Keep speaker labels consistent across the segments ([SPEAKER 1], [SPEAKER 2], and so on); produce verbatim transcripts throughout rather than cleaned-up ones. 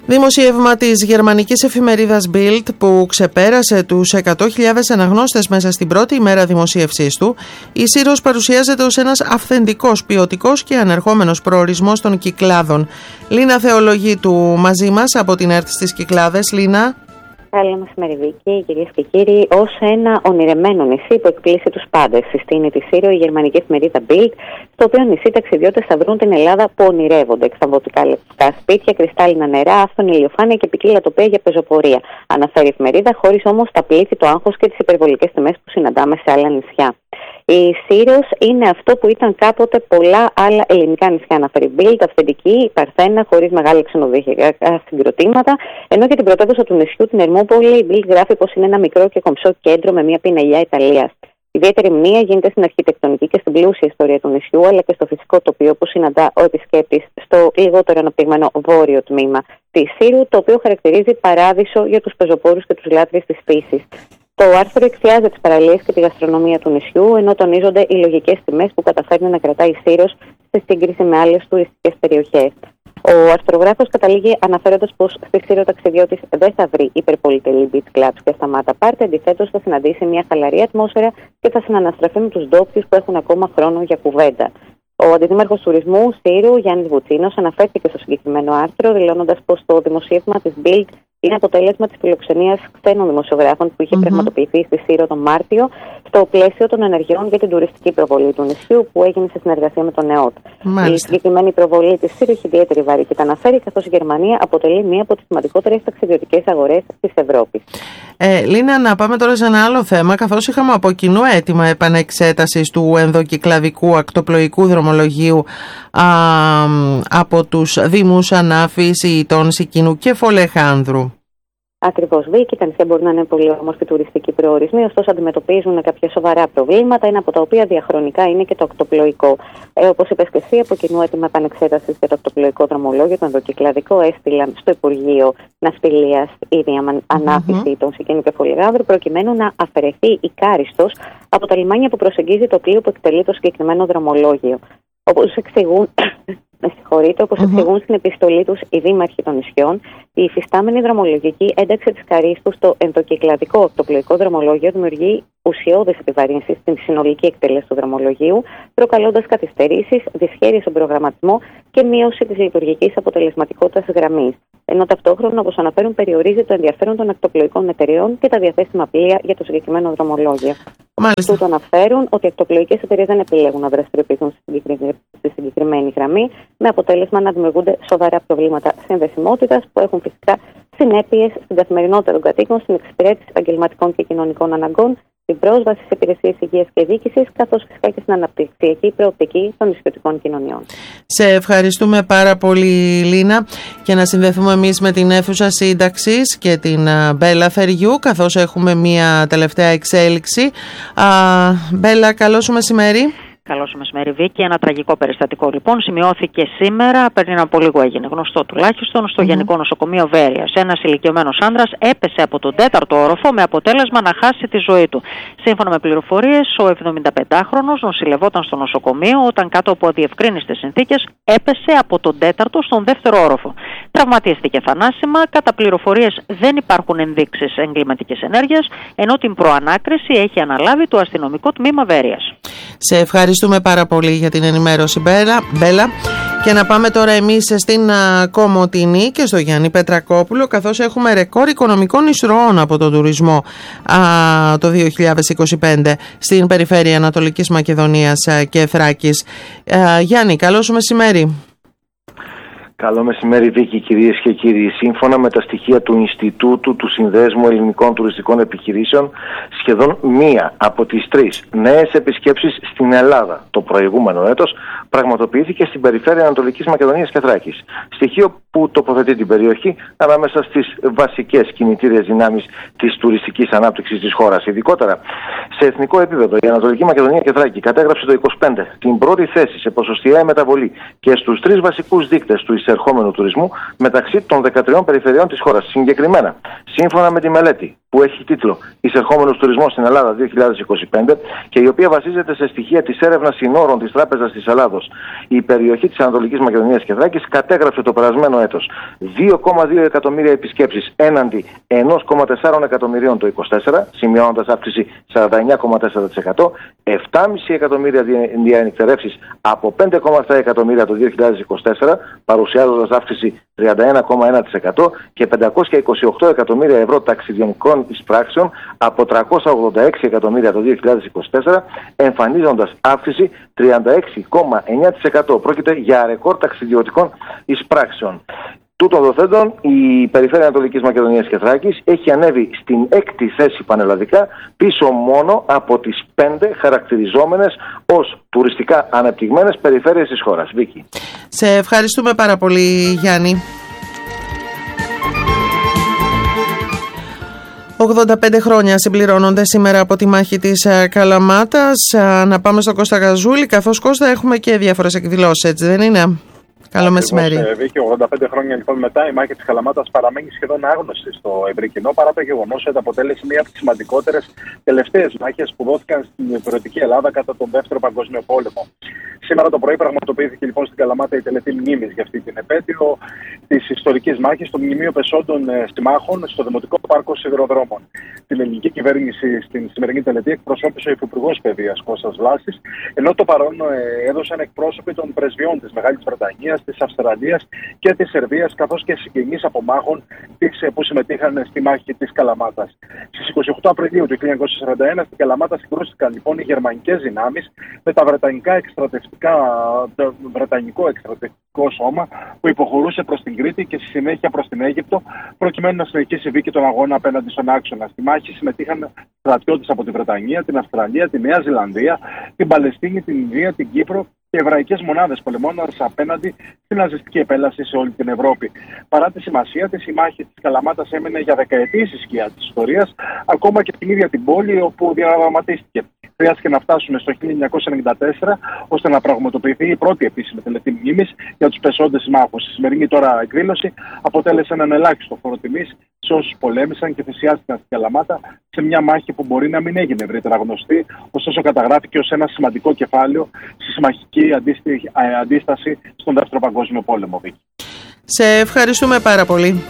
[SPEAKER 1] Δημοσίευμα της γερμανικής εφημερίδας Bild που ξεπέρασε τους εκατό χιλιάδες αναγνώστες μέσα στην πρώτη ημέρα δημοσίευσής του, η Σύρος παρουσιάζεται ως ένας αυθεντικός, ποιοτικός και ανερχόμενος προορισμός των Κυκλάδων. Λίνα Θεολογίτου μαζί μας από την ΕΡΤ στις Κυκλάδες. Λίνα.
[SPEAKER 2] Καλό μεσημέρι, Βίκη, κυρίες και κύριοι. Ως ένα ονειρεμένο νησί που εκπλήσει τους πάντες, συστήνει τη Σύρο η γερμανική εφημερίδα Bild, στο οποίο νησί ταξιδιώτες θα βρουν την Ελλάδα που ονειρεύονται. Εξαμβωτικά λεπτά σπίτια, κρυστάλλινα νερά, άφθονη ηλιοφάνεια και ποικίλα τοπία για πεζοπορία. Αναφέρει η εφημερίδα, χωρίς όμως τα πλήθη, το άγχος και τις υπερβολικές τιμές που συναντάμε σε άλλα νησιά. Η Σύρος είναι αυτό που ήταν κάποτε πολλά άλλα ελληνικά νησιά, αναφέρει Bild, αυθεντική, παρθένα, χωρίς μεγάλα ξενοδοχειακά συγκροτήματα, ενώ για την πρωτεύουσα του νησιού, την Ερμούπολη, η Bild γράφει πως είναι ένα μικρό και κομψό κέντρο με μια πινελιά Ιταλίας. Ιδιαίτερη μνήμα γίνεται στην αρχιτεκτονική και στην πλούσια ιστορία του νησιού, αλλά και στο φυσικό τοπίο που συναντά ο επισκέπτης στο λιγότερο αναπτυγμένο βόρειο τμήμα της Σύρου, το οποίο χαρακτηρίζει παράδεισο για τους πεζοπόρους και τους λάτρεις της φύσης. Το άρθρο εκφιάζει τις παραλίες και τη γαστρονομία του νησιού, ενώ τονίζονται οι λογικές τιμές που καταφέρνει να κρατάει η Σύρος σε σύγκριση με άλλες τουριστικές περιοχές. Ο αρθρογράφος καταλήγει αναφέροντας πως στη Σύρο ταξιδιώτης δεν θα βρει υπερπολιτελή beach clubs και σταμάτα πάρτι, αντιθέτως θα συναντήσει μια χαλαρή ατμόσφαιρα και θα συναναστραφεί με τους ντόπιους που έχουν ακόμα χρόνο για κουβέντα. Ο αντιδήμαρχος τουρισμού Σύρου, Γιάννης Βουτσίνος, αναφέρθηκε στο συγκεκριμένο άρθρο, δηλώνοντας πως το δημοσίευμα της Bild είναι αποτέλεσμα της φιλοξενίας ξένων δημοσιογράφων που είχε mm-hmm. πραγματοποιηθεί στη Σύρο τον Μάρτιο, στο πλαίσιο των ενεργειών για την τουριστική προβολή του νησιού που έγινε σε συνεργασία με τον ΕΟΤ. Η συγκεκριμένη προβολή της Σύρου έχει ιδιαίτερη βαρύ και τα αναφέρει, καθώς η Γερμανία αποτελεί μία από τις σημαντικότερες ταξιδιωτικές αγορές της Ευρώπης.
[SPEAKER 1] Ε, Λίνα, να πάμε τώρα σε ένα άλλο θέμα, καθώς είχαμε από κοινού αίτημα επανεξέτασης του ενδοκυκλαδικού ακτοπλοϊκού δρομολογίου α, από τους Δήμους Ανάφης, Ιητών, Σικίνου και Φολεχάνδρου.
[SPEAKER 2] Ακριβώς, Βίκη, τα νησιά μπορεί να είναι πολύ όμορφοι τουριστικοί προορισμοί, ωστόσο αντιμετωπίζουν κάποια σοβαρά προβλήματα, ένα από τα οποία διαχρονικά είναι και το ακτοπλοϊκό. Ε, όπως είπες και εσύ, από κοινού έτοιμα επανεξέτασης για το ακτοπλοϊκό δρομολόγιο, το ενδοκυκλαδικό, έστειλαν στο Υπουργείο Ναυτιλίας η Ανάφηση mm-hmm. των Σικίνου και Φολεχάνδρου, προκειμένου να αφαιρεθεί η Κάριστος από τα λιμάνια που προσεγγίζει το πλοίο που εκτελεί το συγκεκριμένο δρομολόγιο. Όπως εξηγούν. Με συγχωρείτε, όπως mm-hmm. εξηγούν στην επιστολή τους οι δήμαρχοι των νησιών, η υφιστάμενη δρομολογική ένταξη της Καρίστου στο ενδοκυκλαδικό ακτοπλοϊκό δρομολόγιο δημιουργεί ουσιώδες επιβαρύνσεις στην συνολική εκτέλεση του δρομολογίου, προκαλώντας καθυστερήσεις, δυσχέρειες στον προγραμματισμό και μείωση της λειτουργικής αποτελεσματικότητας της γραμμής. Ενώ ταυτόχρονα, όπως αναφέρουν, περιορίζει το ενδιαφέρον των ακτοπλοϊκών εταιρεών και τα διαθέσιμα πλοία για το συγκεκριμένο δρομολόγιο.
[SPEAKER 1] Μάλιστα.
[SPEAKER 2] Τούτο αναφέρουν ότι οι ακτοπλοϊκές εταιρείες δεν επιλέγουν να δραστηριοποιηθούν στη συγκεκριμένη γραμμή, με αποτέλεσμα να δημιουργούνται σοβαρά προβλήματα συνδεσιμότητας που έχουν φυσικά συνέπειες στην καθημερινότητα των κατοίκων, στην εξυπηρέτηση επαγγελματικών και κοινωνικών αναγκών, στην πρόσβαση σε υπηρεσίες υγείας και διοίκησης, καθώς φυσικά και στην αναπτυξιακή προοπτική των νησιωτικών κοινωνιών.
[SPEAKER 1] Σε ευχαριστούμε πάρα πολύ, Λίνα, και να συνδεθούμε εμείς με την αίθουσα σύνταξης και την Μπέλα Θεριού, καθώς έχουμε μια τελευταία εξέλιξη. Α, Μπέλα, καλό σου μεσημέρι.
[SPEAKER 3] Καλό σου μεσημέρι, Βίκη. Ένα τραγικό περιστατικό λοιπόν σημειώθηκε σήμερα, πριν από λίγο έγινε γνωστό τουλάχιστον, στο mm-hmm. Γενικό Νοσοκομείο Βέρειας. Ένας ηλικιωμένος άνδρας έπεσε από τον τέταρτο όροφο με αποτέλεσμα να χάσει τη ζωή του. Σύμφωνα με πληροφορίες, ο εβδομηνταπεντάχρονος νοσηλευόταν στο νοσοκομείο όταν κάτω από αδιευκρίνιστες συνθήκες έπεσε από τον τέταρτο στον δεύτερο όροφο. Τραυματίστηκε θανάσιμα. Κατά πληροφορίες δεν υπάρχουν ενδείξεις εγκληματικής ενέργειας, ενώ την προανάκριση έχει αναλάβει το αστυνομικό τμήμα Βέρειας.
[SPEAKER 1] Σε ευχαριστούμε πάρα πολύ για την ενημέρωση, Μπέλα. Και να πάμε τώρα εμείς στην Κομοτηνή και στο Γιάννη Πετρακόπουλο, καθώς έχουμε ρεκόρ οικονομικών εισρωών από τον τουρισμό α, το δύο χιλιάδες είκοσι πέντε στην περιφέρεια Ανατολικής Μακεδονίας και Θράκης. Α, Γιάννη, καλό σου μεσημέρι.
[SPEAKER 4] Καλό μεσημέρι, Βίκη, κυρίες και κύριοι. Σύμφωνα με τα στοιχεία του Ινστιτούτου του Συνδέσμου Ελληνικών Τουριστικών Επιχειρήσεων, σχεδόν μία από τις τρεις νέες επισκέψεις στην Ελλάδα το προηγούμενο έτος πραγματοποιήθηκε στην περιφέρεια Ανατολικής Μακεδονίας και Θράκης. Στοιχείο που τοποθετεί την περιοχή ανάμεσα στις βασικές κινητήριες δυνάμεις της τουριστικής ανάπτυξης της χώρας. Ειδικότερα, σε εθνικό επίπεδο, η Ανατολική Μακεδονία και Θράκη κατέγραψε το είκοσι πέντε την πρώτη θέση σε ποσοστιαία μεταβολή και στους τρεις βασικούς δείκτες του εισερχόμενου τουρισμού μεταξύ των δεκατριών περιφερειών της χώρας. Συγκεκριμένα, σύμφωνα με τη μελέτη που έχει τίτλο «Εισερχόμενος τουρισμός στην Ελλάδα δύο χιλιάδες είκοσι πέντε» και η οποία βασίζεται σε στοιχεία της έρευνας συνόρων της Τράπεζας της Ελλάδος. Η περιοχή της Ανατολικής Μακεδονίας και Θράκης κατέγραψε το περασμένο έτος δύο κόμμα δύο εκατομμύρια επισκέψεις έναντι ένα κόμμα τέσσερα εκατομμυρίων το είκοσι τέσσερα, σημειώνοντας αύξηση σαράντα εννιά κόμμα τέσσερα τοις εκατό, επτά κόμμα πέντε εκατομμύρια διανυκτερεύσεις από πέντε κόμμα επτά εκατομμύρια το δύο χιλιάδες είκοσι τέσσερα, παρουσιάζοντας αύξηση τριάντα ένα κόμμα ένα τοις εκατό και πεντακόσια είκοσι οκτώ εκατομμύρια ευρώ ταξιδιωτικών εισπράξεων από τριακόσια ογδόντα έξι εκατομμύρια το δύο χιλιάδες είκοσι τέσσερα, εμφανίζοντας αύξηση τριάντα έξι κόμμα εννιά τοις εκατό. Πρόκειται για ρεκόρ ταξιδιωτικών εισπράξεων. Τούτων δοθέντων, η Περιφέρεια Ανατολικής Μακεδονίας και Θράκης έχει ανέβει στην έκτη θέση πανελλαδικά, πίσω μόνο από τις πέντε χαρακτηριζόμενες ως τουριστικά ανεπτυγμένες περιφέρειες της χώρας. Βίκη.
[SPEAKER 1] Σε ευχαριστούμε πάρα πολύ, Γιάννη. ογδόντα πέντε χρόνια συμπληρώνονται σήμερα από τη μάχη της Καλαμάτας. Να πάμε στον Κώστα Γαζούλη, καθώς, Κώστα, έχουμε και διάφορες εκδηλώσεις, έτσι δεν είναι? Καλό μεσημέρι.
[SPEAKER 5] Βίκυ, ογδόντα πέντε χρόνια λοιπόν μετά, η μάχη της Καλαμάτας παραμένει σχεδόν άγνωστη στο ευρύ κοινό, παρά το γεγονός ότι αποτέλεσε μία από τις σημαντικότερες τελευταίες μάχες που δόθηκαν στην υπηρετική Ελλάδα κατά τον Δεύτερο Παγκόσμιο Πόλεμο. Σήμερα το πρωί πραγματοποιήθηκε λοιπόν στην Καλαμάτα η τελετή μνήμης για αυτή την επέτειο της ιστορικής μάχης, το μνημείο πεσόντων συμμάχων στο Δημοτικό Πάρκο Σιδηροδρόμων. Την ελληνική κυβέρνηση στην σημερινή τελετή εκπροσώπησε ο Υφυπουργός Παιδείας Κώστας Βλάσης, ενώ το παρόν έδωσαν εκπρόσωποι των πρεσβειών της Μεγάλης Βρετανίας, της Αυστραλίας και της Σερβίας, καθώς και συγγενείς απομάχων που συμμετείχαν στη μάχη της Καλαμάτας. Στις είκοσι οκτώ Απριλίου του χίλια εννιακόσια σαράντα ένα στην Καλαμάτα συγκρούστηκαν λοιπόν οι γερμανικές δυνάμεις με τα βρετανικά εκστρατευτικά, το βρετανικό εκστρατευτικό σώμα που υποχωρούσε προς την Κρήτη και στη συνέχεια προς την Αίγυπτο, προκειμένου να συνεχίσει βίκη τον αγώνα απέναντι στον άξονα. Στη μάχη συμμετείχαν στρατιώτες από τη Βρετανία, την Αυστραλία, τη Νέα Ζηλανδία, την Παλαιστίνη, την Ινδία, την Κύπρο και εβραϊκές μονάδες πολεμώντας απέναντι στην ναζιστική επέλαση σε όλη την Ευρώπη. Παρά τη σημασία της, η μάχη της Καλαμάτας έμενε για δεκαετίες η σκιά της ιστορίας, ακόμα και την ίδια την πόλη όπου διαδραματίστηκε. Χρειάστηκε να φτάσουμε στο χίλια εννιακόσια ενενήντα τέσσερα ώστε να πραγματοποιηθεί η πρώτη επίσημη τελετή μνήμης για τους πεσόντες συμμάχους. Η σημερινή τώρα εκδήλωση αποτέλεσε έναν ελάχιστο φόρο τιμής σε όσους πολέμησαν και θυσιάστηκαν στην Καλαμάτα σε μια μάχη που μπορεί να μην έγινε ευρύτερα γνωστή, ωστόσο καταγράφηκε ως ένα σημαντικό κεφάλαιο στη συμμαχική αντίσταση στον Δεύτερο Παγκόσμιο Πόλεμο.
[SPEAKER 1] Σε ευχαριστούμε πάρα πολύ.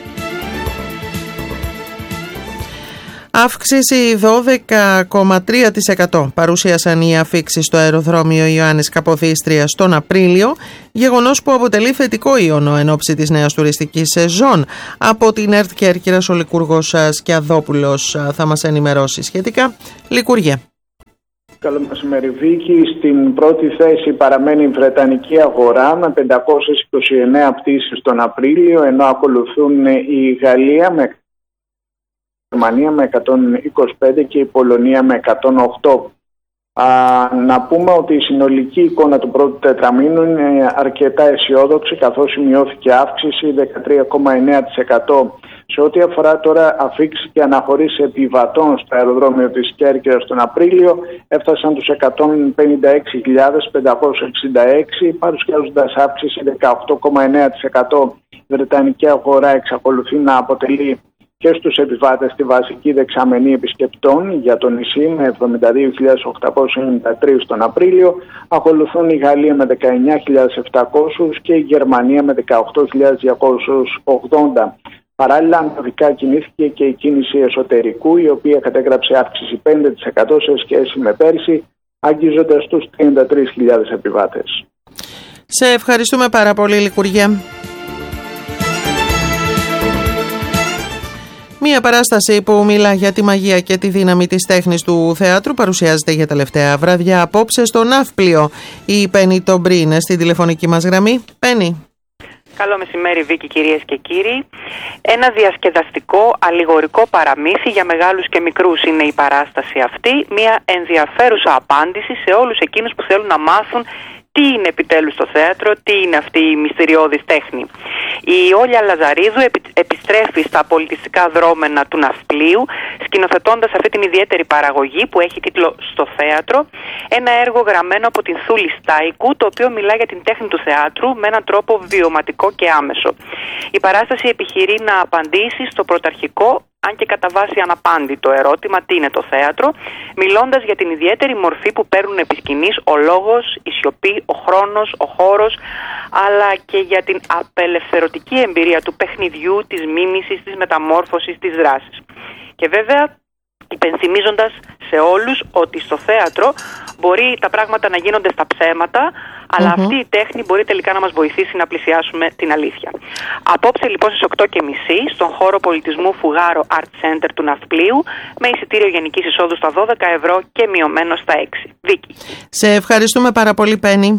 [SPEAKER 1] Αύξηση δώδεκα κόμμα τρία τοις εκατό παρουσίασαν οι αφίξεις στο αεροδρόμιο Ιωάννης Καποδίστριας τον Απρίλιο, γεγονός που αποτελεί θετικό ιονό εν ώψη της νέας τουριστικής σεζόν. Από την ΕΡΤ Κέρκυρας ο Λικούργος Σκιαδόπουλος θα μας ενημερώσει σχετικά. Λικούργε.
[SPEAKER 6] Καλό μεσημέρι, Βίκη. Στην πρώτη θέση παραμένει η Βρετανική αγορά με πεντακόσιες είκοσι εννέα πτήσεις τον Απρίλιο, ενώ ακολουθούν η Γαλλία με η Γερμανία με εκατόν είκοσι πέντε και η Πολωνία με εκατόν οκτώ. Α, να πούμε ότι η συνολική εικόνα του πρώτου τετραμήνου είναι αρκετά αισιόδοξη, καθώς σημειώθηκε αύξηση δεκατρία κόμμα εννέα τοις εκατό. Σε ό,τι αφορά τώρα αφίξεις και αναχωρήσεις επιβατών στο αεροδρόμιο της Κέρκυρας τον Απρίλιο, έφτασαν τους εκατόν πενήντα έξι χιλιάδες πεντακόσιους εξήντα έξι, παρουσιάζοντας αύξηση δεκαοκτώ κόμμα εννέα τοις εκατό. Η Βρετανική αγορά εξακολουθεί να αποτελεί και στους επιβάτες τη βασική δεξαμενή επισκεπτών για το νησί με εβδομήντα δύο χιλιάδες οκτακόσιους ενενήντα τρία τον Απρίλιο. Ακολουθούν η Γαλλία με δεκαεννιά χιλιάδες επτακόσιους και η Γερμανία με δεκαοκτώ χιλιάδες διακόσιους ογδόντα. Παράλληλα, ανωδικά κινήθηκε και η κίνηση εσωτερικού, η οποία κατέγραψε αύξηση πέντε τοις εκατό σε σχέση με πέρσι, αγγίζοντας τους τριάντα τρεις χιλιάδες επιβάτες.
[SPEAKER 1] Σε ευχαριστούμε πάρα πολύ, Λικουργέ. Μία παράσταση που μιλά για τη μαγεία και τη δύναμη της τέχνης του θεάτρου παρουσιάζεται για τελευταία βράδια απόψε στο Ναύπλιο. Η Πέννη Τομπρή είναι στη τηλεφωνική μας γραμμή. Πέννη.
[SPEAKER 7] Καλό μεσημέρι, Βίκη, κυρίες και κύριοι. Ένα διασκεδαστικό, αλληγορικό παραμύθι για μεγάλους και μικρούς είναι η παράσταση αυτή. Μια ενδιαφέρουσα απάντηση σε όλους εκείνους που θέλουν να μάθουν τι είναι επιτέλους το θέατρο, τι είναι αυτή η μυστηριώδης τέχνη. Η Όλια Λαζαρίδου επιστρέφει στα πολιτιστικά δρόμενα του Ναυπλίου, σκηνοθετώντας αυτή την ιδιαίτερη παραγωγή που έχει τίτλο «Στο θέατρο», ένα έργο γραμμένο από την Θούλη Στάικου, το οποίο μιλά για την τέχνη του θεάτρου με έναν τρόπο βιωματικό και άμεσο. Η παράσταση επιχειρεί να απαντήσει στο πρωταρχικό αν και κατά βάση αναπάντητο ερώτημα, τι είναι το θέατρο, μιλώντας για την ιδιαίτερη μορφή που παίρνουν επί σκηνής ο λόγος, η σιωπή, ο χρόνος, ο χώρος, αλλά και για την απελευθερωτική εμπειρία του παιχνιδιού, της μίμησης, της μεταμόρφωσης, της δράσης. Και βέβαια, υπενθυμίζοντας σε όλους ότι στο θέατρο μπορεί τα πράγματα να γίνονται στα ψέματα, αλλά mm-hmm. αυτή η τέχνη μπορεί τελικά να μας βοηθήσει να πλησιάσουμε την αλήθεια. Απόψε λοιπόν στις οκτώ και μισή στον χώρο πολιτισμού Φουγάρο Art Center του Ναυπλίου, με εισιτήριο γενικής εισόδου στα δώδεκα ευρώ και μειωμένο στα έξι. Βίκη.
[SPEAKER 1] Σε ευχαριστούμε πάρα πολύ, Πέννη.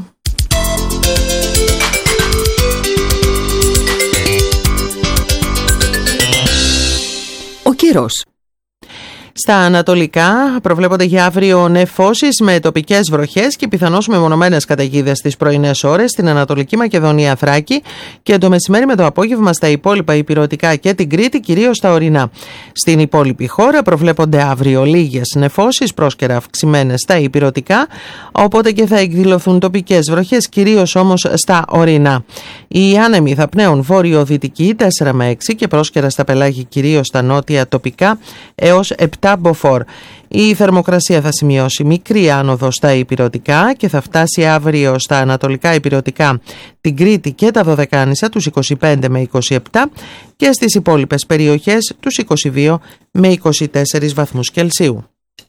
[SPEAKER 1] Ο καιρός. Στα ανατολικά προβλέπονται για αύριο νεφώσεις με τοπικές βροχές και πιθανώς μεμονωμένες καταιγίδες στις πρωινές ώρες στην Ανατολική Μακεδονία, Θράκη, και το μεσημέρι με το απόγευμα στα υπόλοιπα ηπειρωτικά και την Κρήτη, κυρίως στα ορεινά. Στην υπόλοιπη χώρα προβλέπονται αύριο λίγες νεφώσεις, πρόσκαιρα αυξημένες στα ηπειρωτικά, οπότε και θα εκδηλωθούν τοπικές βροχές, κυρίως όμως στα ορεινά. Οι άνεμοι θα πνέουν βόρειο-δυτικοί τέσσερα με έξι και πρόσκαιρα στα πελάγη, κυρίως στα νότια τοπικά, έως επτά μποφόρ. Η θερμοκρασία θα σημειώσει μικρή άνοδο στα ηπειρωτικά και θα φτάσει αύριο στα ανατολικά ηπειρωτικά, την Κρήτη και τα Δωδεκάνησα τους είκοσι πέντε με είκοσι επτά και στις υπόλοιπες περιοχές τους είκοσι δύο με είκοσι τέσσερα βαθμούς Κελσίου.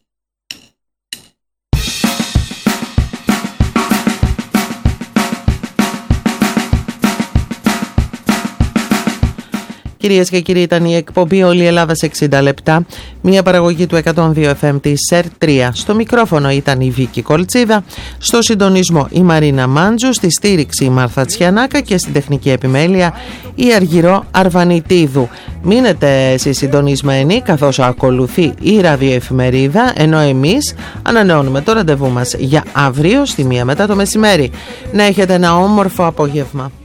[SPEAKER 1] Κυρίες και κύριοι, ήταν η εκπομπή «Όλη η Ελλάδα σε εξήντα λεπτά», μια παραγωγή του εκατόν δύο εφ εμ της ΣΕΡ τρία. Στο μικρόφωνο ήταν η Βίκη Κολτσίδα, στο συντονισμό η Μαρίνα Μάντζου, στη στήριξη η Μάρθα Τσιανάκα και στην τεχνική επιμέλεια η Αργυρό Αρβανιτίδου. Μείνετε εσείς συντονισμένοι καθώς ακολουθεί η ραδιοεφημερίδα, ενώ εμείς ανανεώνουμε το ραντεβού μας για αύριο στη μία μετά το μεσημέρι. Να έχετε ένα όμορφο απόγευμα.